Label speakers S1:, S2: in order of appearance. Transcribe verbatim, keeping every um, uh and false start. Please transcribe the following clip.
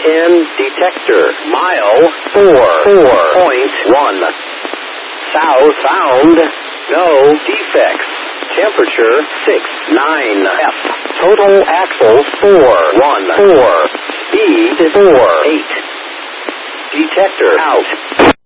S1: in detector. Mile four four point one. South found. No defects. Temperature six nine F. Total axles four one four. Speed four eight. Detector out.